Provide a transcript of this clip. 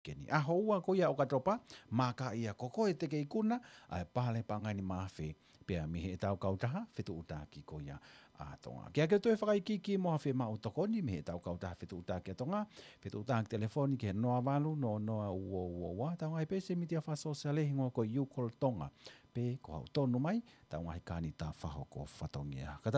keni. A houa ko ia o katopa, maka ia koko e teke ikuna, ai pale pangai ni mawhi, pia mihi e tau kautaha, whitu utaki ko ia a tonga. Kia ke toi whakaikiki mo hawhi ma utokoni, mihi e tau kautaha whitu utaki a tonga, whitu utaki telefoni ke noa walu, noa ua, tau ngai pese mitia whaso se alehingo ko iukol tonga, pe ko hau tonu mai, tau ngai kani ta whaho ko whatongia.